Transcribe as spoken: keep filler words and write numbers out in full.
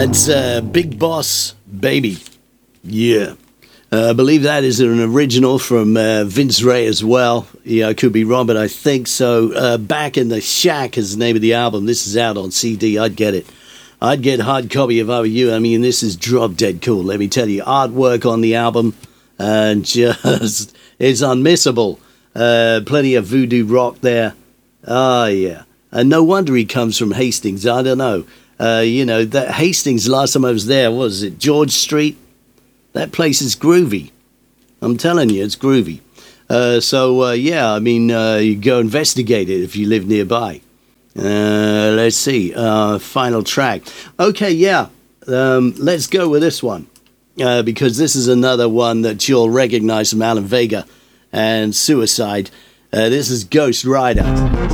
That's uh, Big Boss Baby. Yeah. Uh, I believe that is an original from uh, Vince Ray as well. Yeah, I could be wrong, but I think so. Uh, Back in the Shack is the name of the album. This is out on C D. I'd get it. I'd get hard copy if I were you. I mean, this is drop dead cool. Let me tell you, artwork on the album, and just it's unmissable. Uh, plenty of voodoo rock there. Ah, yeah. And no wonder he comes from Hastings. I don't know. Uh, you know, that Hastings, last time I was there, what was it, George Street? That place is groovy. I'm telling you, it's groovy. Uh, so, uh, yeah, I mean, uh, you go investigate it if you live nearby. Uh, let's see. Uh, final track. Okay, yeah. Um, let's go with this one. Uh, because this is another one that you'll recognize from Alan Vega and Suicide. Uh, this is Ghost Rider.